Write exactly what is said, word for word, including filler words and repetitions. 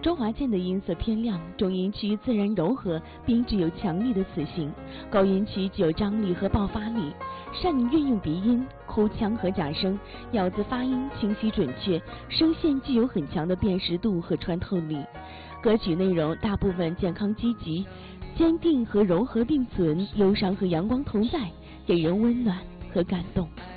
周华健的音色偏亮，中音区自然柔和并具有强力的磁性，高音区具有张力和爆发力，善于运用鼻音、哭腔和假声，咬字发音清晰准确，声线具有很强的辨识度和穿透力。歌曲内容大部分健康积极，坚定和柔和并存，忧伤和阳光同在，给人温暖和感动。